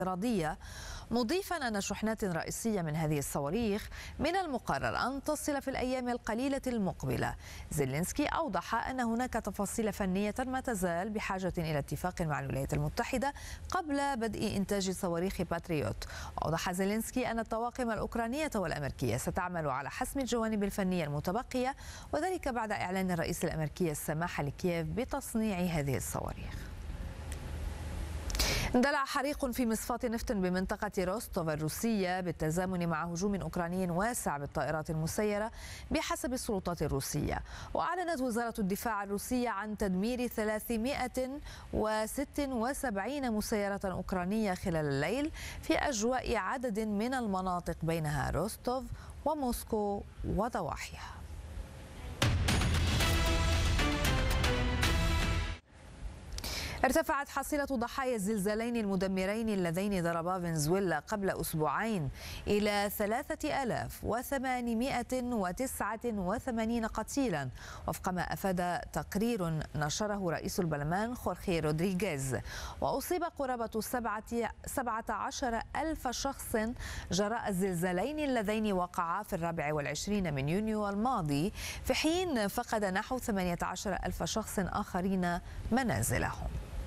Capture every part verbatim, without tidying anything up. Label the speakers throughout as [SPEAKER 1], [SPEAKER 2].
[SPEAKER 1] افتراضية، مضيفا أن شحنات رئيسية من هذه الصواريخ من المقرر أن تصل في الأيام القليلة المقبلة. زيلينسكي أوضح أن هناك تفاصيل فنية ما تزال بحاجة إلى اتفاق مع الولايات المتحدة قبل بدء إنتاج صواريخ باتريوت. أوضح زيلينسكي أن الطواقم الأوكرانية والأمريكية ستعمل على حسم الجوانب الفنية المتبقية، وذلك بعد إعلان الرئيس الأمريكي السماح لكييف بتصنيع هذه الصواريخ. اندلع حريق في مصفاة نفط بمنطقة روستوف الروسية بالتزامن مع هجوم أوكراني واسع بالطائرات المسيرة بحسب السلطات الروسية. وأعلنت وزارة الدفاع الروسية عن تدمير ثلاثمائة وستة وسبعين مسيرة أوكرانية خلال الليل في أجواء عدد من المناطق بينها روستوف وموسكو وضواحيها. ارتفعت حصيلة ضحايا الزلزالين المدمرين اللذين ضربا فنزويلا قبل أسبوعين إلى ثلاثة آلاف وثمانمائة وتسعة وثمانين قتيلا، وفق ما أفاد تقرير نشره رئيس البرلمان خورخي رودريغيز. وأصيب قرابة سبعة عشر ألف شخص جراء الزلزالين اللذين وقعا في الرابع والعشرين من يونيو الماضي، في حين فقد نحو ثمانية عشر ألف شخص آخرين منازلهم.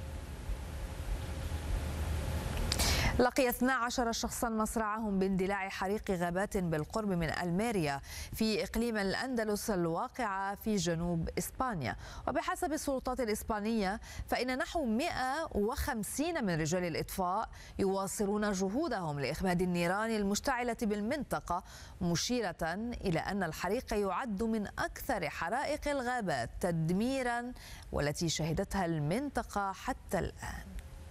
[SPEAKER 1] لقي اثنا عشر شخصا مصرعهم باندلاع حريق غابات بالقرب من ألميريا في إقليم الأندلس الواقعة في جنوب إسبانيا. وبحسب السلطات الإسبانية فإن نحو مئة وخمسين من رجال الإطفاء يواصلون جهودهم لإخماد النيران المشتعلة بالمنطقة، مشيرة إلى أن الحريق يعد من أكثر حرائق الغابات تدميرا والتي شهدتها المنطقة حتى الآن.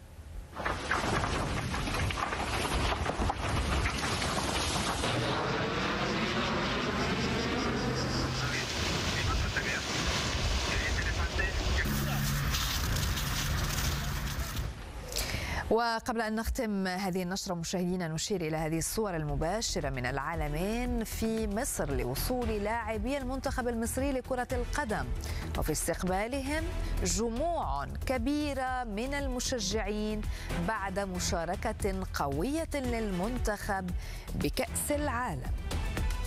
[SPEAKER 1] وقبل أن نختم هذه النشرة مشاهدينا نشير إلى هذه الصور المباشرة من العالمين في مصر لوصول لاعبي المنتخب المصري لكرة القدم، وفي استقبالهم جموع كبيرة من المشجعين بعد مشاركة قوية للمنتخب بكأس العالم.